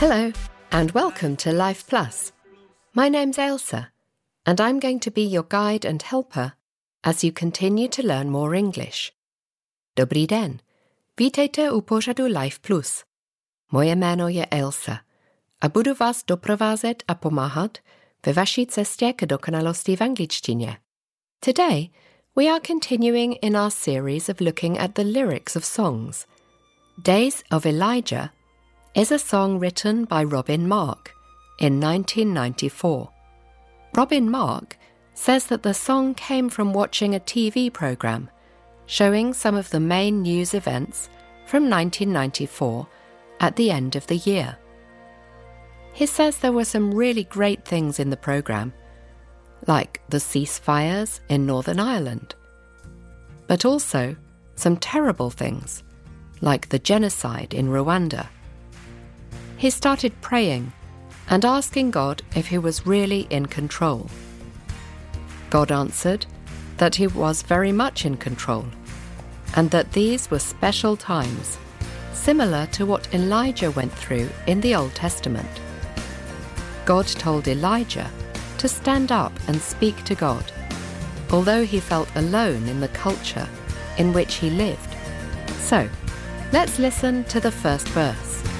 Hello, and welcome to Life Plus. My name's Ailsa, and I'm going to be your guide and helper as you continue to learn more English. Dobrý den, vítejte u pořadu Life Plus. Moje jméno je Ailsa a budu vás doprovázet a pomáhat ve vaší cestě k dokonalosti v angličtině. Today, we are continuing in our series of looking at the lyrics of songs. Days of Elijah is a song written by Robin Mark in 1994. Robin Mark says that the song came from watching a TV program showing some of the main news events from 1994 at the end of the year. He says there were some really great things in the program, like the ceasefires in Northern Ireland, but also some terrible things, like the genocide in Rwanda. He started praying and asking God if he was really in control. God answered that he was very much in control, and that these were special times, similar to what Elijah went through in the Old Testament. God told Elijah to stand up and speak to God, although he felt alone in the culture in which he lived. So, let's listen to the first verse.